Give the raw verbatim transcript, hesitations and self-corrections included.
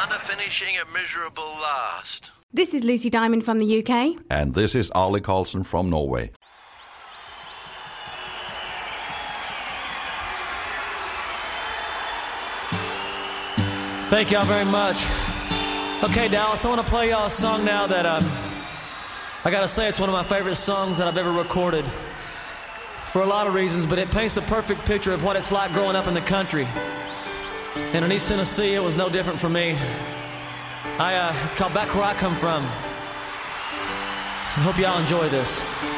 Hunter finishing a miserable last. This is Lucy Diamond from the U K. And this is Arlie Carlson from Norway. Thank y'all very much. Okay, Dallas, I want to play y'all a song now that um, I gotta say it's one of my favorite songs that I've ever recorded. For a lot of reasons, but it paints the perfect picture of what it's like growing up in the country. And in East Tennessee, it was no different for me. I, uh, it's called Back Where I Come From. I hope y'all enjoy this.